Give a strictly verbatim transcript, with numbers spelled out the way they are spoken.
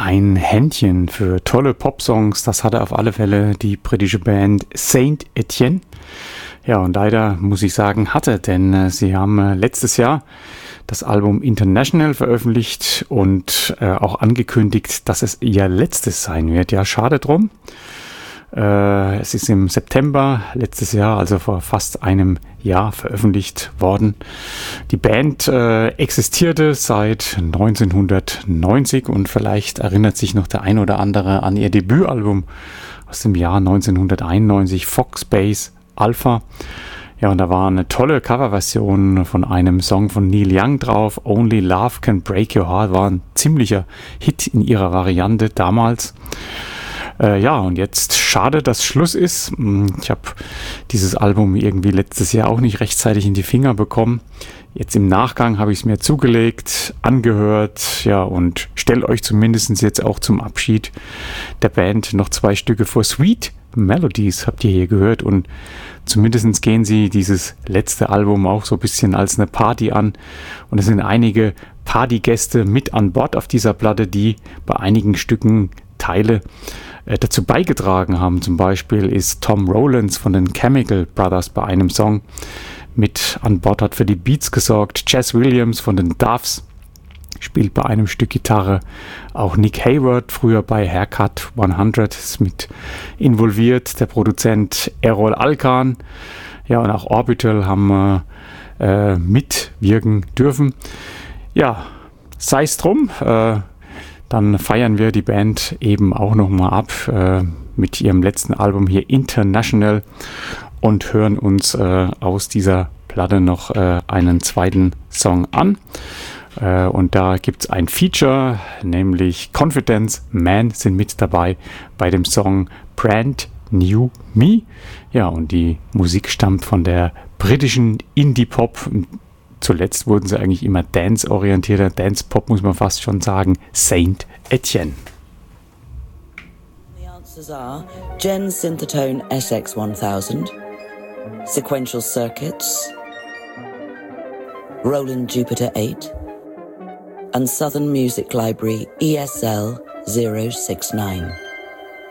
Ein Händchen für tolle Popsongs, das hatte auf alle Fälle die britische Band Saint Etienne. Ja, und leider muss ich sagen, hatte, denn äh, sie haben äh, letztes Jahr das Album International veröffentlicht und äh, auch angekündigt, dass es ihr letztes sein wird. Ja, schade drum. Äh, es ist im September letztes Jahr, also vor fast einem Jahr, veröffentlicht worden. Die Band äh, existierte seit neunzehnhundertneunzig und vielleicht erinnert sich noch der ein oder andere an ihr Debütalbum aus dem Jahr neunzehnhunderteinundneunzig, Foxbase Alpha. Ja, und da war eine tolle Coverversion von einem Song von Neil Young drauf. Only Love Can Break Your Heart war ein ziemlicher Hit in ihrer Variante damals. Äh, ja, und jetzt schade, dass Schluss ist. Ich habe dieses Album irgendwie letztes Jahr auch nicht rechtzeitig in die Finger bekommen. Jetzt im Nachgang habe ich es mir zugelegt, angehört, ja, und stellt euch zumindest jetzt auch zum Abschied der Band noch zwei Stücke vor. Sweet Melodies habt ihr hier gehört, und zumindest gehen sie dieses letzte Album auch so ein bisschen als eine Party an, und es sind einige Partygäste mit an Bord auf dieser Platte, die bei einigen Stücken Teile äh, dazu beigetragen haben. Zum Beispiel ist Tom Rowlands von den Chemical Brothers bei einem Song mit an Bord, hat für die Beats gesorgt. Jazz Williams von den Doves spielt bei einem Stück Gitarre. Auch Nick Hayward, früher bei Haircut hundert, ist mit involviert. Der Produzent Errol Alkan, ja, und auch Orbital haben äh, mitwirken dürfen. Ja, sei es drum. Äh, dann feiern wir die Band eben auch nochmal ab äh, mit ihrem letzten Album hier International und hören uns äh, aus dieser Platte noch äh, einen zweiten Song an. Uh, und da gibt es ein Feature, nämlich Confidence Man sind mit dabei bei dem Song Brand New Me. Ja, und die Musik stammt von der britischen Indie-Pop. Zuletzt wurden sie eigentlich immer dance-orientierter, Dance-Pop muss man fast schon sagen, Saint Etienne. The answers are Gen Synthetone S X tausend, Sequential Circuits, Roland Jupiter eight, and Southern Music Library E S L zero six nine.